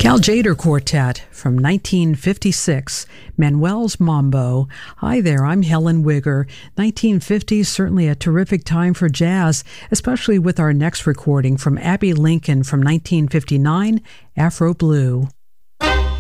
Cal Tjader Quartet from 1956, Manuel's Mambo. Hi there, I'm Helen Wigger. 1950s, certainly a terrific time for jazz, especially with our next recording from Abbey Lincoln from 1959, Afro Blue.